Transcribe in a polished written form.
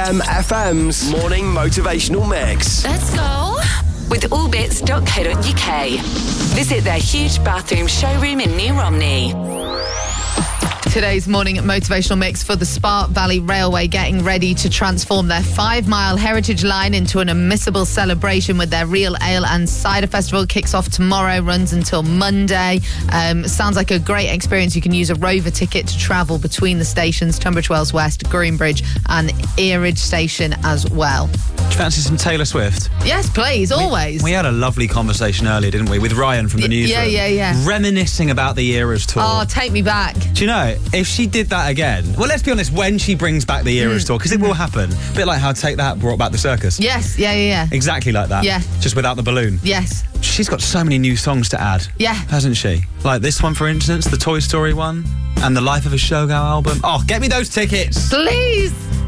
AM FM's morning motivational mix. Let's go with allbits.co.uk. Visit their huge bathroom showroom in New Romney. Today's morning motivational mix for the Spa Valley Railway, getting ready to transform their 5-mile heritage line into an unmissable celebration with their Real Ale and Cider Festival. Kicks off tomorrow, runs until Monday. Sounds like a great experience. You can use a Rover ticket to travel between the stations, Tunbridge Wells West, Greenbridge and Earridge Station as well. Do you fancy some Taylor Swift? Yes, please, always. We had a lovely conversation earlier, didn't we, with Ryan from the newsroom? Yeah. Reminiscing about the Eras tour. Oh, take me back. Do you know, if she did that again, well, let's be honest, when she brings back the Eras tour, because it will happen, a bit like how Take That brought back the circus. Yes, yeah. Exactly like that. Yeah. Just without the balloon. Yes. She's got so many new songs to add. Yeah. Hasn't she? Like this one, for instance, the Toy Story one, and the Life of a Showgirl album. Oh, get me those tickets. Please.